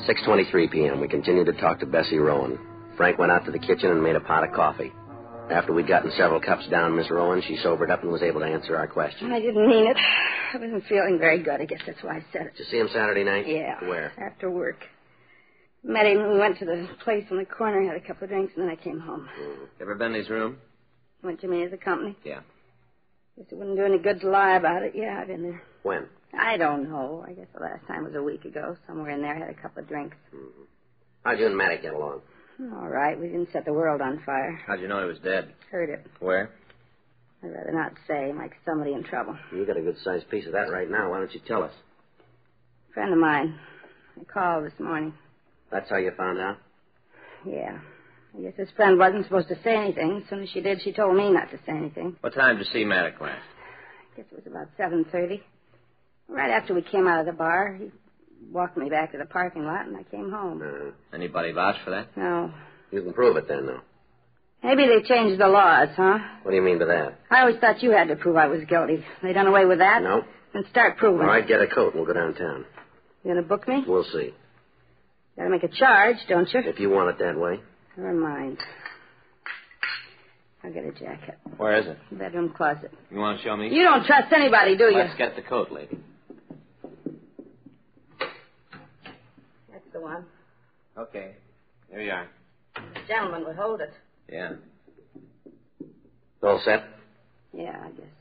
6:23 p.m. We continued to talk to Bessie Rowan. Frank went out to the kitchen and made a pot of coffee. After we'd gotten several cups down, Miss Rowan, she sobered up and was able to answer our questions. I didn't mean it. I wasn't feeling very good. I guess that's why I said it. Did you see him Saturday night? Yeah. Where? After work. Met him. We went to the place in the corner, had a couple of drinks, and then I came home. Ever been in his room? Went to me as a company? Yeah. Guess it wouldn't do any good to lie about it. Yeah, I've been there. When? I don't know. I guess the last time was a week ago. Somewhere in there, I had a couple of drinks. Mm-hmm. How'd you and Matty get along? All right. We didn't set the world on fire. How'd you know he was dead? Heard it. Where? I'd rather not say. Like somebody in trouble. You got a good-sized piece of that right now. Why don't you tell us? Friend of mine. I called this morning. That's how you found out? Yeah. I guess his friend wasn't supposed to say anything. As soon as she did, she told me not to say anything. What time did you see Maddox last? I guess it was about 7:30. Right after we came out of the bar, he walked me back to the parking lot, and I came home. Anybody vouch for that? No. You can prove it then, though. Maybe they changed the laws, huh? What do you mean by that? I always thought you had to prove I was guilty. They done away with that? No. Then start proving. All right, get a coat and we'll go downtown. You gonna book me? We'll see. Gotta make a charge, don't you? If you want it that way. Never mind. I'll get a jacket. Where is it? Bedroom closet. You want to show me? You don't trust anybody, do you? Let's get the coat, lady. That's the one. Okay. Here you are. The gentleman would hold it. Yeah. All set? Yeah, I guess